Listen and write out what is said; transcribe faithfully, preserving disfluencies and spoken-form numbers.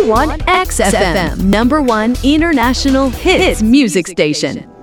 ninety-one X F M, number one international hits music station.